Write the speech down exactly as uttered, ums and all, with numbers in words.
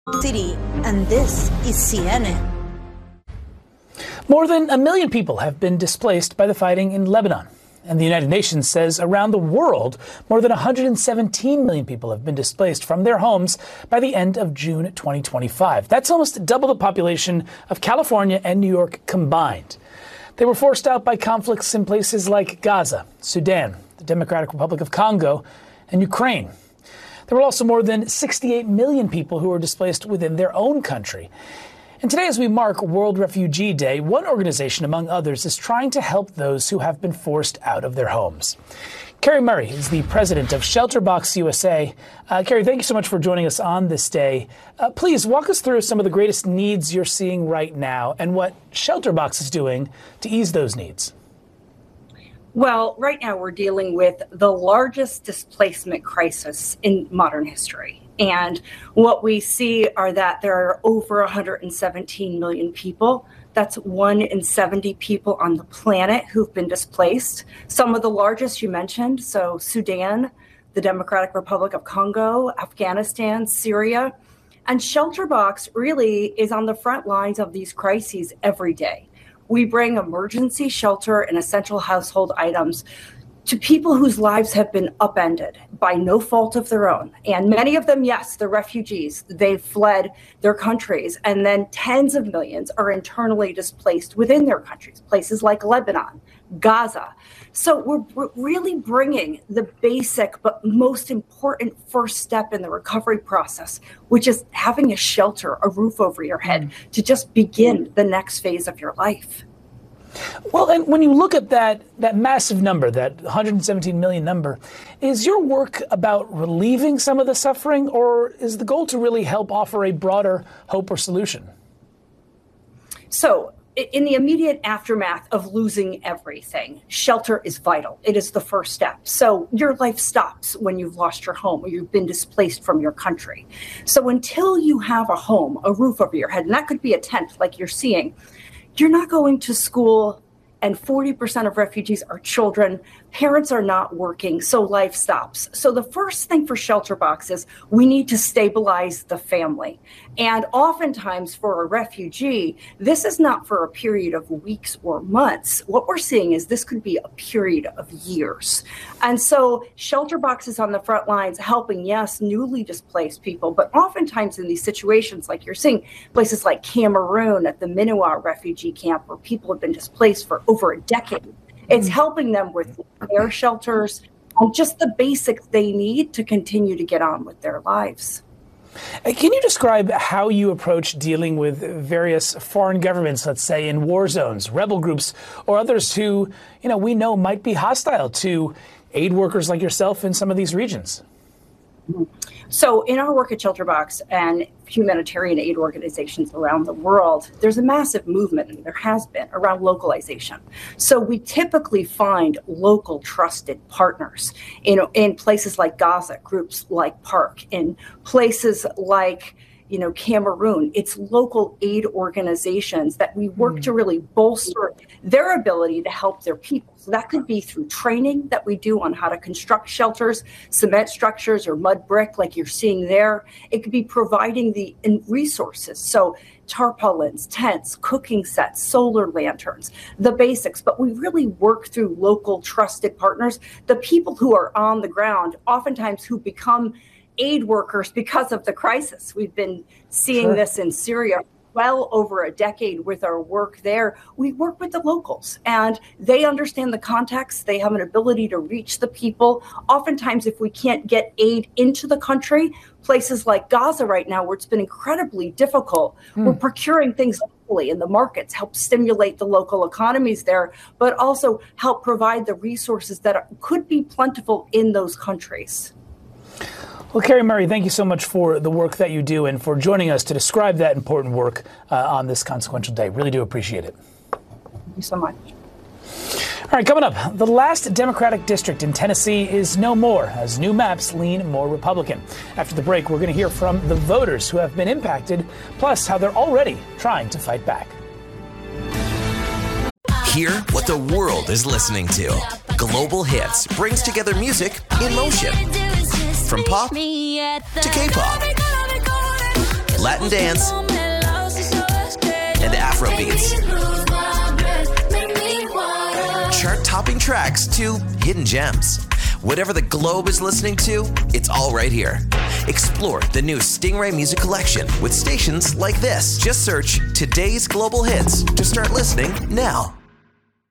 City, and this is C N N. More than a million people have been displaced by the fighting in Lebanon. And the United Nations says around the world, more than one hundred seventeen million people have been displaced from their homes by the end of June twenty twenty-five. That's almost double the population of California and New York combined. They were forced out by conflicts in places like Gaza, Sudan, the Democratic Republic of Congo, and Ukraine. There were also more than sixty-eight million people who were displaced within their own country. And today, as we mark World Refugee Day, one organization, among others, is trying to help those who have been forced out of their homes. Carrie Murray is the president of ShelterBox U S A. Uh, Carrie, thank you so much for joining us on this day. Uh, please walk us through some of the greatest needs you're seeing right now and what ShelterBox is doing to ease those needs. Well, right now we're dealing with the largest displacement crisis in modern history. And what we see are that there are over one hundred seventeen million people. That's one in seventy people on the planet who've been displaced. Some of the largest you mentioned, so Sudan, the Democratic Republic of Congo, Afghanistan, Syria. And ShelterBox really is on the front lines of these crises every day. We bring emergency shelter and essential household items to people whose lives have been upended by no fault of their own. And many of them, yes, they're refugees. They've fled their countries. And then tens of millions are internally displaced within their countries, places like Lebanon, Gaza. So we're, we're really bringing the basic but most important first step in the recovery process, which is having a shelter, a roof over your head, mm. to just begin the next phase of your life. Well, and when you look at that that massive number, that one hundred seventeen million number, is your work about relieving some of the suffering, or is the goal to really help offer a broader hope or solution? So in the immediate aftermath of losing everything, shelter is vital. It is the first step. So your life stops when you've lost your home or you've been displaced from your country. So until you have a home, a roof over your head, and that could be a tent like you're seeing, you're not going to school, and forty percent of refugees are children. Parents are not working, so life stops. So the first thing for ShelterBox is we need to stabilize the family. And oftentimes for a refugee, this is not for a period of weeks or months. What we're seeing is this could be a period of years. And so ShelterBox is on the front lines helping, yes, newly displaced people, but oftentimes in these situations, like you're seeing, places like Cameroon at the Minua refugee camp, where people have been displaced for over a decade. It's helping them with air shelters and just the basics they need to continue to get on with their lives. Can you describe how you approach dealing with various foreign governments, let's say in war zones, rebel groups, or others who, you know, we know might be hostile to aid workers like yourself in some of these regions? So in our work at ShelterBox and humanitarian aid organizations around the world, there's a massive movement, and there has been, around localization. So we typically find local trusted partners in, in places like Gaza, groups like PARC, in places like you know, Cameroon. It's local aid organizations that we work mm. to really bolster their ability to help their people. So that could be through training that we do on how to construct shelters, cement structures, or mud brick like you're seeing there. It could be providing the resources. So tarpaulins, tents, cooking sets, solar lanterns, the basics. But we really work through local trusted partners, the people who are on the ground, oftentimes who become aid workers because of the crisis. We've been seeing sure. this in Syria well over a decade with our work there. We work with the locals, and they understand the context. They have an ability to reach the people. Oftentimes, if we can't get aid into the country, places like Gaza right now, where it's been incredibly difficult, hmm. we're procuring things locally in the markets, help stimulate the local economies there, but also help provide the resources that are, could be plentiful in those countries. Well, Carrie Murray, thank you so much for the work that you do and for joining us to describe that important work uh, on this consequential day. Really do appreciate it. Thank you so much. All right, coming up, the last Democratic district in Tennessee is no more as new maps lean more Republican. After the break, we're going to hear from the voters who have been impacted, plus how they're already trying to fight back. Hear what the world is listening to. Global Hits brings together music in motion. From pop to K-pop, Latin Latin dance, and Afro beats. Chart-topping tracks to hidden gems. Whatever the globe is listening to, it's all right here. Explore the new Stingray Music Collection with stations like this. Just search Today's Global Hits to start listening now.